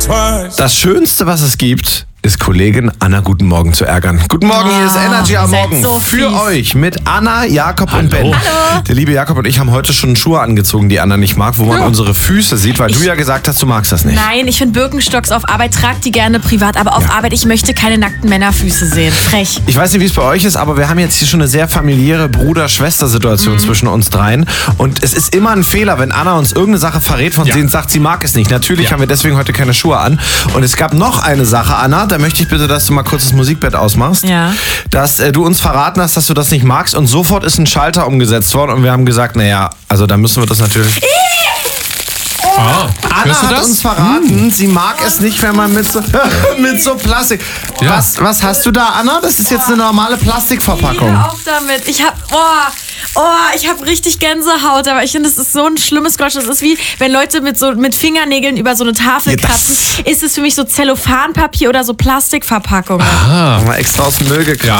Das Schönste, was es gibt, ist Kollegin Anna Guten Morgen zu ärgern. Guten Morgen, hier ist Energy am Morgen so für fies. euch mit Anna, Jakob und Ben. Hallo. Der liebe Jakob und ich haben heute schon Schuhe angezogen, die Anna nicht mag, wo man unsere Füße sieht, weil du ja gesagt hast, du magst das nicht. Nein, ich finde Birkenstocks auf Arbeit, trag die gerne privat, aber auf Arbeit, ich möchte keine nackten Männerfüße sehen. Frech. Ich weiß nicht, wie es bei euch ist, aber wir haben jetzt hier schon eine sehr familiäre Bruder-Schwester-Situation zwischen uns dreien. Und es ist immer ein Fehler, wenn Anna uns irgendeine Sache verrät, von denen sagt, sie mag es nicht. Natürlich haben wir deswegen heute keine Schuhe an. Und es gab noch eine Sache, Anna, da möchte ich bitte, dass du mal kurz das Musikbett ausmachst. Ja. Dass du uns verraten hast, dass du das nicht magst. Und sofort ist ein Schalter umgesetzt worden und wir haben gesagt, naja, also da müssen wir das natürlich... Anna hat uns verraten, sie mag es nicht, wenn man mit so Plastik... Ja. Was hast du da, Anna? Das ist jetzt eine normale Plastikverpackung. Hör auf damit. Ich hab richtig Gänsehaut, aber ich finde, das ist so ein schlimmes Geräusch. Das ist wie, wenn Leute mit Fingernägeln über so eine Tafel kratzen. Ist es für mich so Zellophanpapier oder so Plastikverpackung. Haben wir extra aus dem Müll gekramt.